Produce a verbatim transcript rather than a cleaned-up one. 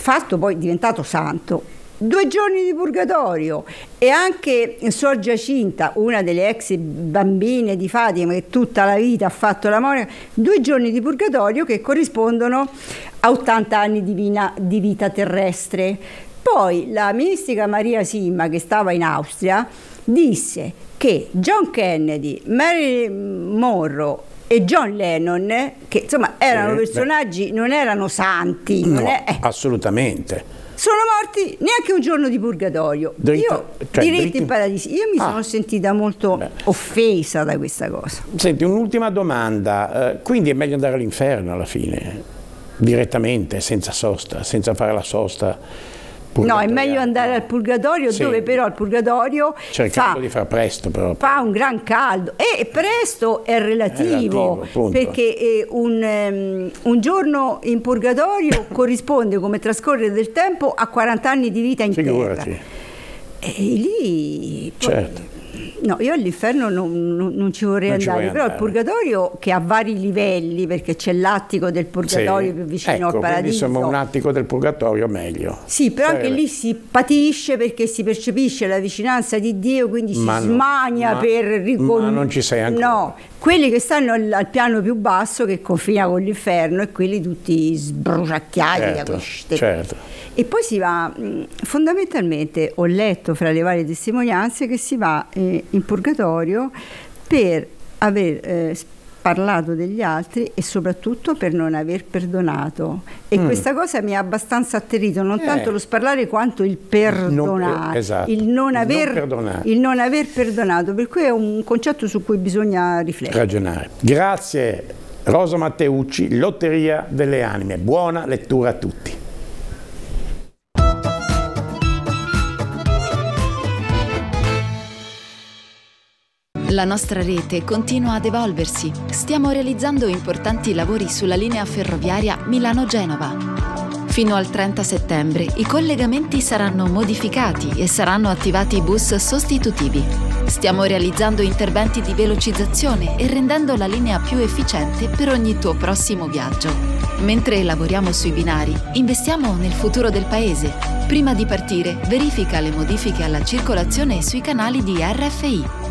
fatto poi diventato santo. Due giorni di purgatorio. E anche Suor Giacinta, una delle ex bambine di Fatima che tutta la vita ha fatto la monaca, due giorni di purgatorio che corrispondono a ottanta anni di, vina, di vita terrestre. Poi la mistica Maria Simma, che stava in Austria, disse che John Kennedy, Marilyn Monroe e John Lennon, che insomma erano sì, personaggi, beh. non erano santi, no, non è, eh. assolutamente. Sono morti neanche un giorno di purgatorio. Dritto, io cioè, diretti dritto... in paradiso. Io mi ah. sono sentita molto Beh. offesa da questa cosa. Senti, un'ultima domanda. Uh, quindi è meglio andare all'inferno alla fine, direttamente, senza sosta, senza fare la sosta? No, è meglio andare al purgatorio, sì. dove però il purgatorio cercando fa, di far presto, però. fa un gran caldo, e presto è relativo, è relativo perché eh, un, um, un giorno in purgatorio corrisponde, come trascorrere del tempo, a quaranta anni di vita in Figurati. terra. E lì certo. poi, no, io all'inferno non, non, non ci vorrei non andare, ci però andare. Il purgatorio, che ha vari livelli, perché c'è l'attico del purgatorio, sì. più vicino ecco, al paradiso. Insomma, un attico del purgatorio meglio. Sì, però Sarebbe. anche lì si patisce, perché si percepisce la vicinanza di Dio, quindi ma si no, smania ma, per ricon... ma non ci sei ancora. No, quelli che stanno al, al piano più basso, che confina con l'inferno, e quelli tutti sbruciacchiati certo, da queste. Certo. E poi si va, fondamentalmente ho letto fra le varie testimonianze che si va eh, in purgatorio per aver eh, parlato degli altri e soprattutto per non aver perdonato. E mm. questa cosa mi ha abbastanza atterrito, non eh. tanto lo sparlare quanto il perdonare, non, esatto. il, non il, aver, non perdonare. il non aver perdonato, per cui è un concetto su cui bisogna riflettere. Ragionare. Grazie Rosa Matteucci, Lotteria delle Anime. Buona lettura a tutti. La nostra rete continua ad evolversi. Stiamo realizzando importanti lavori sulla linea ferroviaria Milano-Genova. Fino al trenta settembre i collegamenti saranno modificati e saranno attivati bus sostitutivi. Stiamo realizzando interventi di velocizzazione e rendendo la linea più efficiente per ogni tuo prossimo viaggio. Mentre lavoriamo sui binari, investiamo nel futuro del paese. Prima di partire, verifica le modifiche alla circolazione sui canali di R F I.